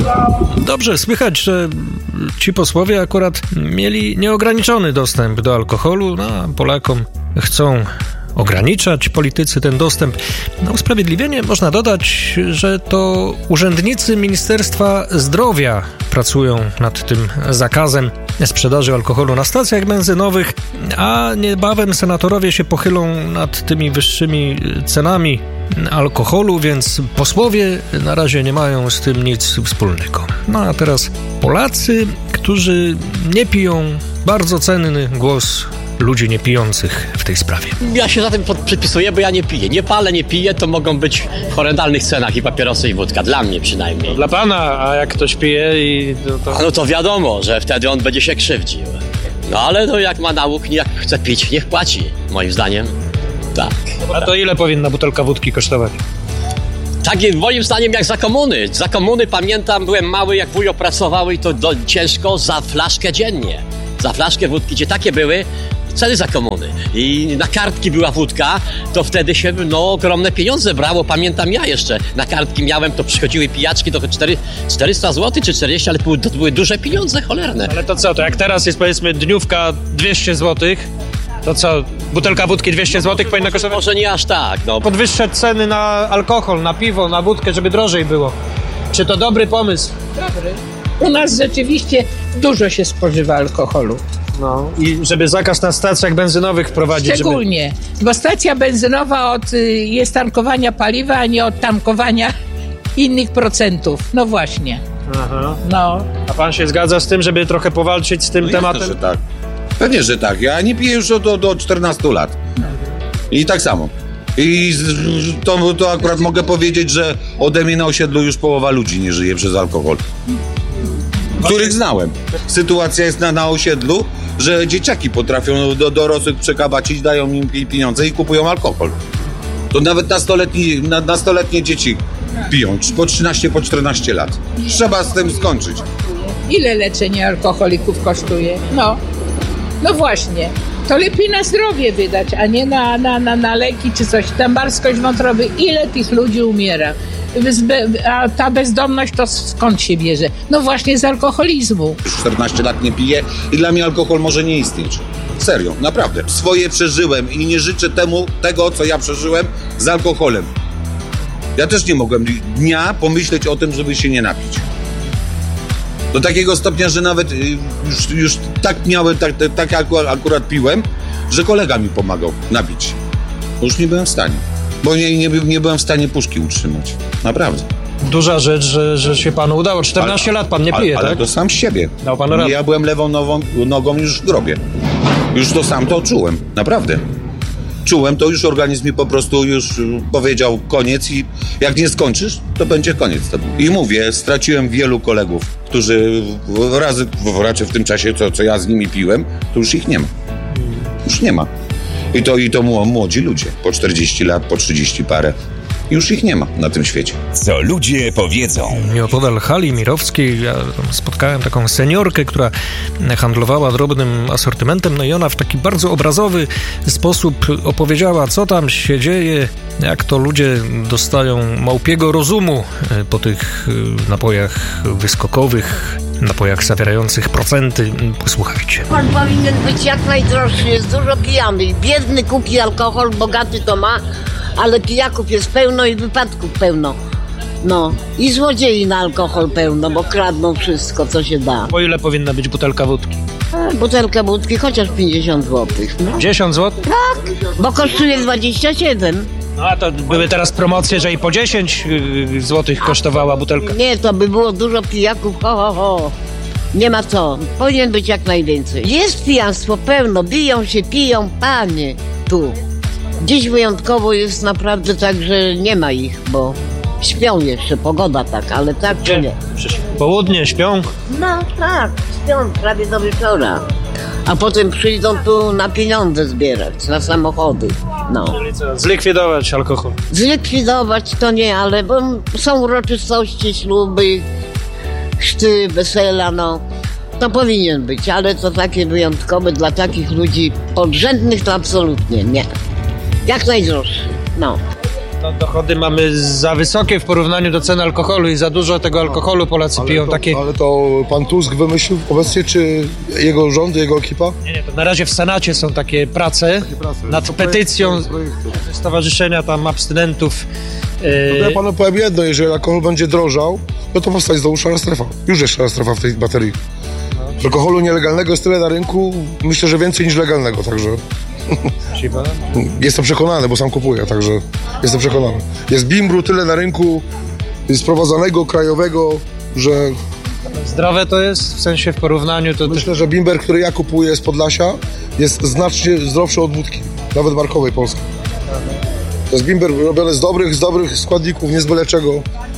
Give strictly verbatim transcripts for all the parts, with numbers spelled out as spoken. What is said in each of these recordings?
Dobrze, słychać, że ci posłowie akurat mieli nieograniczony dostęp do alkoholu, no, a Polakom chcą ograniczać politycy ten dostęp. Na usprawiedliwienie można dodać, że to urzędnicy Ministerstwa Zdrowia pracują nad tym zakazem sprzedaży alkoholu na stacjach benzynowych, a niebawem senatorowie się pochylą nad tymi wyższymi cenami alkoholu, więc posłowie na razie nie mają z tym nic wspólnego. No a teraz Polacy, którzy nie piją, bardzo cenny głos ludzi niepijących w tej sprawie. Ja się za tym przypisuję, bo ja nie piję. Nie palę, nie piję, to mogą być w horrendalnych cenach i papierosy, i wódka. Dla mnie przynajmniej. No dla pana, a jak ktoś pije i... To, to... A no to wiadomo, że wtedy on będzie się krzywdził. No ale no jak ma nauk, jak chce pić, niech płaci. Moim zdaniem tak. A to ile powinna butelka wódki kosztować? Tak, moim zdaniem jak za komuny. Za komuny pamiętam, byłem mały, jak wujo pracował i to do, ciężko za flaszkę dziennie. Za flaszkę wódki, gdzie takie były ceny za komuny. I na kartki była wódka, to wtedy się no ogromne pieniądze brało. Pamiętam ja jeszcze, na kartki miałem, to przychodziły pijaczki, to czterysta złotych czy czterdzieści, ale to były, to były duże pieniądze, cholerne. Ale to co, to jak teraz jest powiedzmy dniówka dwieście złotych, to co, butelka wódki dwieście złotych powinna kosztować? Może nie aż tak, no. Podwyższać ceny na alkohol, na piwo, na wódkę, żeby drożej było. Czy to dobry pomysł? Dobry. U nas rzeczywiście dużo się spożywa alkoholu. No i żeby zakaz na stacjach benzynowych wprowadzić. Szczególnie, żeby... bo stacja benzynowa od y, jest tankowania paliwa, a nie od tankowania innych procentów. No właśnie. Aha. No. A pan się zgadza z tym, żeby trochę powalczyć z tym no tematem? Jasne, że tak. Pewnie, że tak. Ja nie piję już od, od czternastu lat. I tak samo. I to, to akurat mogę powiedzieć, że ode mnie na osiedlu już połowa ludzi nie żyje przez alkohol. Których znałem. Sytuacja jest na, na osiedlu, że dzieciaki potrafią do dorosłych przekabacić, dają im pieniądze i kupują alkohol. To nawet nastoletni, na, nastoletnie dzieci piją, po trzynaście, po czternaście lat. Trzeba z tym skończyć. Ile leczenie alkoholików kosztuje? No, no właśnie. To lepiej na zdrowie wydać, a nie na, na, na, na leki czy coś. Tam marskość wątroby. Ile tych ludzi umiera? A ta bezdomność to skąd się bierze? No właśnie z alkoholizmu. Już czternaście lat nie piję i dla mnie alkohol może nie istnieć. Serio, naprawdę. Swoje przeżyłem i nie życzę temu tego, co ja przeżyłem z alkoholem. Ja też nie mogłem dnia pomyśleć o tym, żeby się nie napić. Do takiego stopnia, że nawet już, już tak miałem, tak, tak akurat piłem, że kolega mi pomagał napić. Już nie byłem w stanie. Bo nie, nie, nie byłem w stanie puszki utrzymać. Naprawdę. Duża rzecz, że, że się panu udało. czternaście ale, lat pan nie pije, ale, tak? Ale to sam z siebie. Dał pan radę. Ja byłem lewą nogą, nogą już w grobie. Już to sam to czułem. Naprawdę. Czułem to, już organizm mi po prostu już powiedział koniec i jak nie skończysz, to będzie koniec. I mówię, straciłem wielu kolegów, którzy razy, raczej w tym czasie, co, co ja z nimi piłem, to już ich nie ma. Już nie ma. I to, i to młodzi ludzie, po czterdzieści lat, po trzydzieści parę. Już ich nie ma na tym świecie. Co ludzie powiedzą. Nieopodal hali mirowskiej ja spotkałem taką seniorkę, która handlowała drobnym asortymentem, no i ona w taki bardzo obrazowy sposób opowiedziała, co tam się dzieje, jak to ludzie dostają małpiego rozumu po tych napojach wyskokowych, napojach zawierających procenty. Posłuchajcie. Alkohol powinien być jak najdroższy, jest dużo pijanych. Biedny kupi alkohol, bogaty to ma, ale pijaków jest pełno i wypadków pełno. No i złodziei na alkohol pełno, bo kradną wszystko, co się da. Po ile powinna być butelka wódki? A, butelka wódki chociaż pięćdziesiąt złotych. No. dziesięć złotych? Tak, bo kosztuje dwadzieścia siedem. No a to były teraz promocje, że i po dziesięć złotych kosztowała butelka. Nie, to by było dużo pijaków, ho, ho, ho. Nie ma co, powinien być jak najwięcej. Jest pijanstwo pełno, biją się, piją, panie, tu. Dziś wyjątkowo jest naprawdę tak, że nie ma ich, bo śpią jeszcze, pogoda tak, ale tak czy nie. Południe śpią? No tak, śpią prawie do wieczora. A potem przyjdą tu na pieniądze zbierać, na samochody. No. Czyli co, zlikwidować alkohol? Zlikwidować to nie, ale bo są uroczystości, śluby, chrzty, wesela, no. To powinien być, ale to takie wyjątkowe dla takich ludzi podrzędnych to absolutnie nie. Jak najdroższy, no. No, dochody mamy za wysokie w porównaniu do cen alkoholu i za dużo tego alkoholu Polacy Ale piją. to, Takie... ale to pan Tusk wymyślił obecnie, czy jego rząd, jego ekipa? Nie, nie, to na razie w Senacie są takie prace, Takie prace. nad To petycją projekt- projekty. Stowarzyszenia tam abstynentów. To Yy, ja panu powiem jedno, jeżeli alkohol będzie drożał, no to powstanie znowu szara strefa. Już jest szara strefa w tej baterii. Alkoholu nielegalnego jest tyle na rynku, myślę, że więcej niż legalnego, także jestem przekonany, bo sam kupuję, także jestem przekonany. Jest bimbru tyle na rynku sprowadzanego, krajowego, że zdrowe to jest, w sensie w porównaniu to... myślę, że bimber, który ja kupuję z Podlasia, jest znacznie zdrowszy od wódki, nawet markowej polskiej. To jest bimber robiony z dobrych, z dobrych składników, nie z byle czego.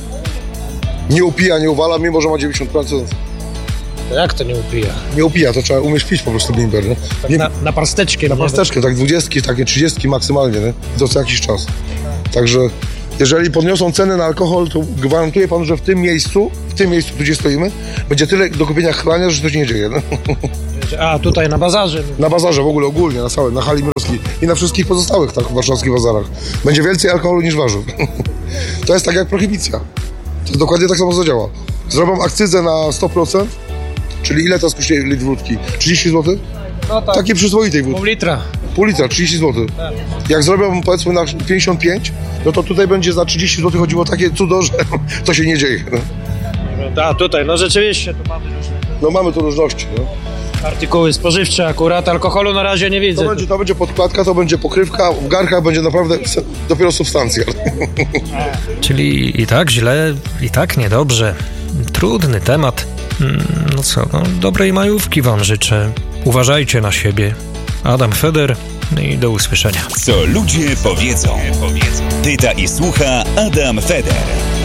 Nie upija, nie uwala, mimo że ma dziewięćdziesiąt procent. Jak to nie upija? Nie upija, to trzeba umieć pić po prostu bimber, nie? Tak nie na, na parsteczkę. na nie? pasteczkę, tak dwudziestki, takie trzydziestki maksymalnie, nie? To co jakiś czas. Także jeżeli podniosą ceny na alkohol, to gwarantuję panu, że w tym miejscu, w tym miejscu, tu gdzie stoimy, będzie tyle do kupienia chlania, że to się nie dzieje. Nie? A, tutaj na bazarze. Na bazarze w ogóle ogólnie, na całym, na hali Mirowskiej i na wszystkich pozostałych tak warszawskich bazarach. Będzie więcej alkoholu niż warzyw. To jest tak jak prohibicja. To jest dokładnie tak samo zadziała. Zrobią akcyzę na sto procent, czyli ile to kosztuje litr wódki? trzydzieści złotych? No tak, Takiej przyzwoitej wódki. pół litra. Pół litra, trzydzieści złotych. Jak zrobią powiedzmy na pięćdziesiąt pięć, no to tutaj będzie za trzydzieści złotych chodziło takie cudo, że to się nie dzieje. No, A, tutaj, no rzeczywiście, tu mamy różne no mamy tu różności. No. artykuły spożywcze akurat, alkoholu na razie nie widzę. To będzie, to będzie podkładka, to będzie pokrywka, w garnkach będzie naprawdę dopiero substancja. Czyli i tak źle, i tak niedobrze. Trudny temat. Mm, No co, no, dobrej majówki wam życzę. Uważajcie na siebie. Adam Feder i do usłyszenia. Co ludzie powiedzą. Pyta i słucha Adam Feder.